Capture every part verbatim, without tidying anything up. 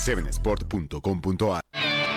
seven sport punto com punto a r.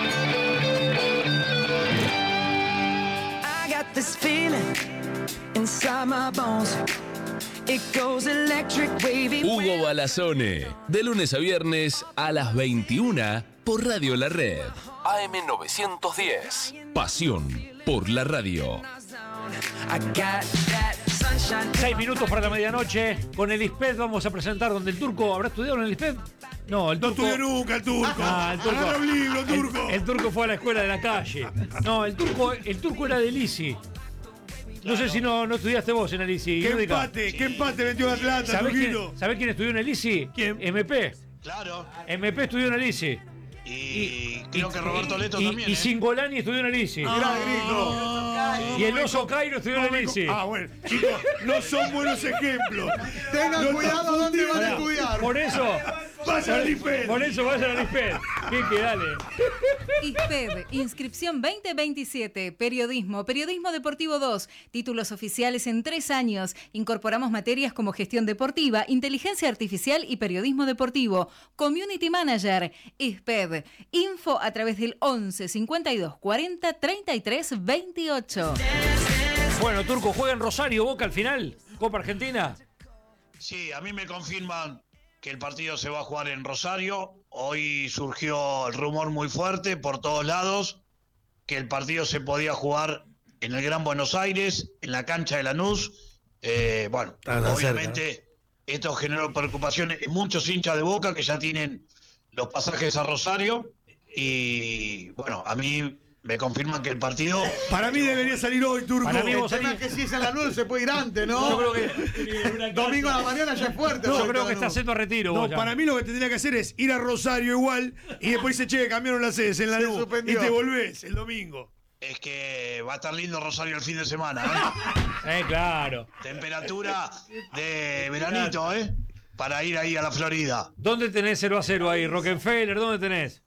I got this feeling inside my bones. It goes electric wavy. Hugo Balazone, de lunes a viernes a las veintiuna por Radio La Red. A M novecientos diez. Pasión por la radio. I got that sunshine. Seis minutos para la medianoche. Con el ISPED vamos a presentar donde el turco habrá estudiado en el ISPED. No, el No turco. estudió nunca el turco. Ah, el turco. Agarra un libro, El- turco. El, turco fue a la escuela de la calle. No, el turco, el turco era del ISI. No sé si no, no estudiaste vos en el ISI. ¿Qué Lúdica. empate? ¿Qué empate metió Atlanta, ¿Sabés Turquito? quién, ¿Sabés quién estudió en el ISI? ¿Quién? M P. Claro. M P estudió en el ISI. Y, creo que Roberto Leto y, también. Y ¿eh? Singolani estudió en el ISI. Mirá, Grito. Y el oso Cairo estudió en el ISI. Ah, bueno, chicos, no son buenos ejemplos. Tengan No cuidado dónde van a Pará, estudiar. Por eso. Vaya al ISPED. Por eso vayan al ISPED. Quique, dale. ISPED, inscripción veinte veintisiete, periodismo, periodismo deportivo dos, títulos oficiales en tres años. Incorporamos materias como gestión deportiva, inteligencia artificial y periodismo deportivo. Community Manager, ISPED, info a través del once cincuenta y dos cuarenta treinta y tres veintiocho. Bueno, Turco, juega en Rosario, Boca al final. Copa Argentina. Sí, a mí me confirman que el partido se va a jugar en Rosario. Hoy surgió el rumor muy fuerte por todos lados que el partido se podía jugar en el Gran Buenos Aires, en la cancha de Lanús. Eh, bueno, Tan obviamente cerca, esto generó preocupaciones en muchos hinchas de Boca que ya tienen los pasajes a Rosario. Y bueno, a mí me confirman que el partido... Para mí debería salir hoy, Turco. Para mí El vos tema salís- es que si es a la nueve se puede ir antes, ¿no? Yo creo que. Domingo a la mañana ya es fuerte. Yo ¿no? creo que está haciendo retiro. No, vos ya. para mí lo que tendría que hacer es ir a Rosario igual y después dice, che, cambiaron las sedes en la Se luz y suspendió. te volvés el domingo. Es que va a estar lindo Rosario el fin de semana, ¿eh? Eh, claro. Temperatura de veranito, ¿eh? Para ir ahí a la Florida. ¿Dónde tenés cero a cero ahí? Rockefeller, ¿dónde tenés?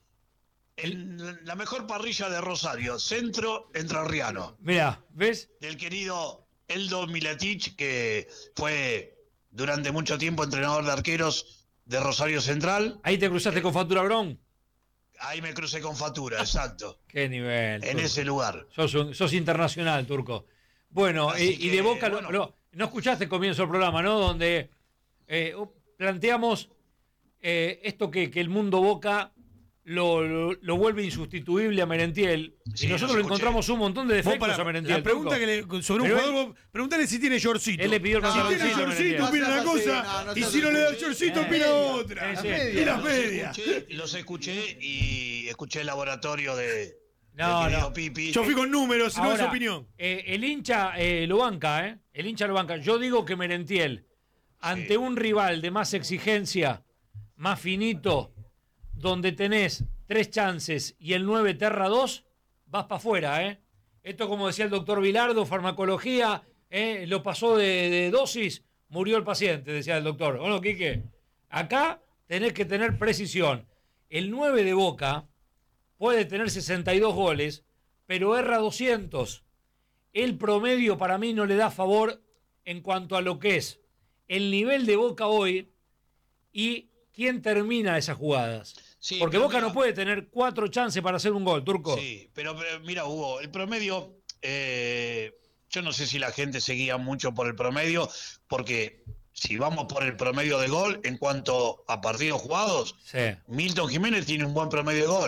En la mejor parrilla de Rosario, centro entrerriano. Mirá, ¿ves? Del querido Eldo Miletich, que fue durante mucho tiempo entrenador de arqueros de Rosario Central. Ahí te cruzaste con Fatura Brón. Ahí me crucé con Fatura, exacto. Qué nivel. En Turco. ese lugar. Sos, un- sos internacional, Turco. Bueno, Así eh, y de que, Boca, lo- bueno. lo- no escuchaste el comienzo del programa, ¿no? Donde eh, planteamos eh, esto que, que el mundo Boca lo, lo, lo vuelve insustituible a Merentiel. Sí, y nosotros lo le escuché. encontramos un montón de Vos defectos para- a Merentiel. la pregunta Turco. que le, sobre un Pero jugador, vos preguntale si tiene shortcito. Él le pidió el Si tiene pantaloncito a shortcito, Merentiel. opina una No seas cosa, así, no, no y seas si no le da el así. shortcito, Eh, opina sí, otra. sí. Y las Los medias. escuché, los escuché y escuché el laboratorio de, No, del querido no. Pipi. Yo fui con números, no es Ahora, opinión. eh, el hincha eh, lo banca, ¿eh? El hincha lo banca. Yo digo que Merentiel, ante un rival de más exigencia, más finito, donde tenés tres chances y el nueve te erra dos, vas para afuera, ¿eh? Esto, como decía el doctor Vilardo, farmacología, ¿eh? Lo pasó de, de dosis, murió el paciente, decía el doctor. ¿O no, Quique? Acá tenés que tener precisión. El nueve de Boca puede tener sesenta y dos goles, pero erra doscientos. El promedio para mí no le da favor en cuanto a lo que es el nivel de Boca hoy y quién termina esas jugadas. Sí, Porque pero Boca mira- no puede tener cuatro chances para hacer un gol, Turco. Sí, pero, pero mira, Hugo, el promedio, eh, yo no sé si la gente se guía mucho por el promedio, porque si vamos por el promedio de gol, en cuanto a partidos jugados, Sí. Milton Jiménez tiene un buen promedio de gol.